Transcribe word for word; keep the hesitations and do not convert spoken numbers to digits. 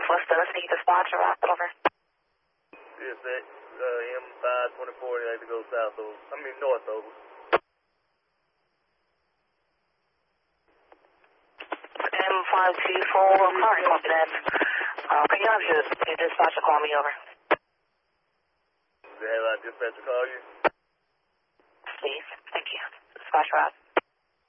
What's the city dispatcher route over? Yes, sir. Uh, M five twenty-four, you have to go south over. I mean, north over. M five two four, car copy that. Uh, can you have your, your dispatcher call me over? Did they have our dispatcher call you? Please, thank you. Dispatcher route.